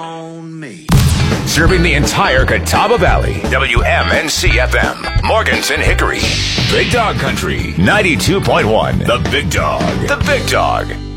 on me. Serving the entire Catawba Valley. WMNC-FM, Morganton Hickory. Big Dog Country, 92.1. The Big Dog. The Big Dog.